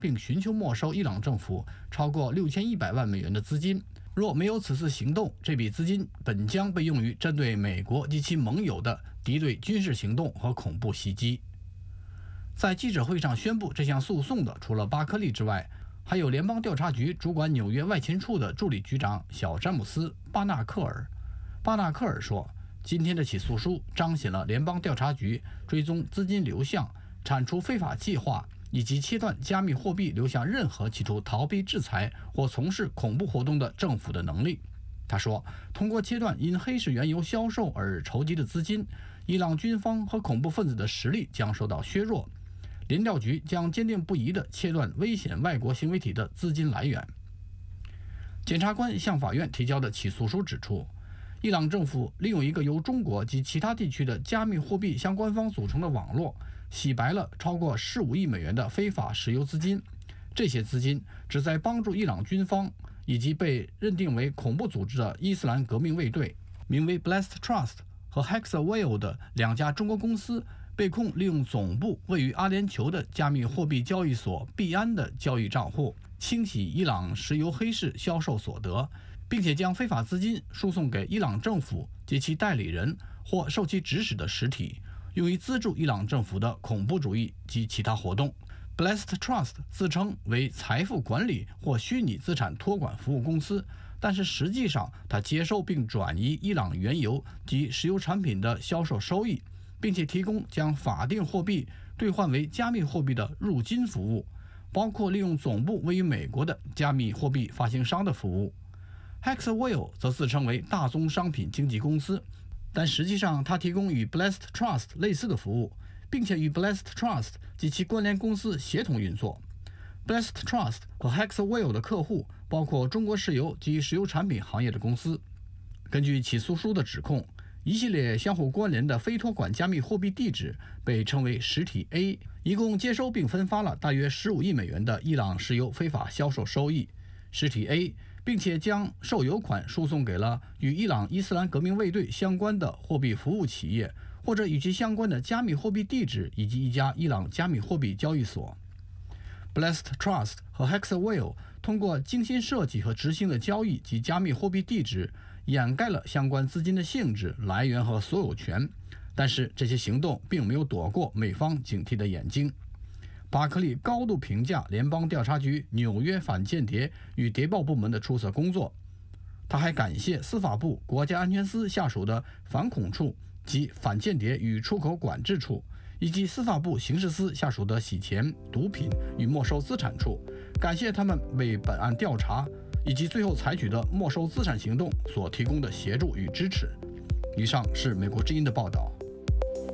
并寻求没收伊朗政府超过6100万美元的资金。若没有此次行动，这笔资金本将被用于针对美国及其盟友的敌对军事行动和恐怖袭击。在记者会上宣布这项诉讼的，除了巴克利之外，还有联邦调查局主管纽约外勤处的助理局长小詹姆斯·巴纳克尔。巴纳克尔说，今天的起诉书彰显了联邦调查局追踪资金流向、铲除非法计划以及切断加密货币流向任何企图逃避制裁或从事恐怖活动的政府的能力。他说，通过切断因黑市原油销售而筹集的资金，伊朗军方和恐怖分子的实力将受到削弱。联调局将坚定不移地切断危险外国行为体的资金来源。检察官向法院提交的起诉书指出，伊朗政府利用一个由中国及其他地区的加密货币相关方组成的网络，洗白了超过15亿美元的非法石油资金。这些资金旨在帮助伊朗军方以及被认定为恐怖组织的伊斯兰革命卫队。名为 Blessed Trust 和 Hexaware 的两家中国公司被控利用总部位于阿联酋的加密货币交易所币安的交易账户，清洗伊朗石油黑市销售所得，并且将非法资金输送给伊朗政府及其代理人或受其指使的实体，用于资助伊朗政府的恐怖主义及其他活动。Blessed Trust 自称为财富管理或虚拟资产托管服务公司，但是实际上它接收并转移伊朗原油及石油产品的销售收益，并且提供将法定货币兑换为加密货币的入金服务，包括利用总部位于美国的加密货币发行商的服务。Hexaware 则自称为大宗商品经纪公司，但实际上它提供与 Blessed Trust 类似的服务，并且与 Blessed Trust 及其关联公司协同运作。Blessed Trust 和 Hexaware 的客户包括中国石油及石油产品行业的公司。根据起诉书的指控，一系列相互关联的非托管加密货币地址被称为实体 A， 一共接收并分发了大约15亿美元的伊朗石油非法销售收益。实体 A 并且将受油款输送给了与伊朗伊斯兰革命卫队相关的货币服务企业，或者与其相关的加密货币地址以及一家伊朗加密货币交易所。Blessed Trust 和 Hexaware 通过精心设计和执行的交易及加密货币地址，掩盖了相关资金的性质、来源和所有权，但是这些行动并没有躲过美方警惕的眼睛。巴克利高度评价联邦调查局纽约反间谍与谍报部门的出色工作。他还感谢司法部国家安全司下属的反恐处及反间谍与出口管制处，以及司法部刑事司下属的洗钱、毒品与没收资产处，感谢他们为本案调查以及最后采取的没收资产行动所提供的协助与支持。以上是美国之音的报道。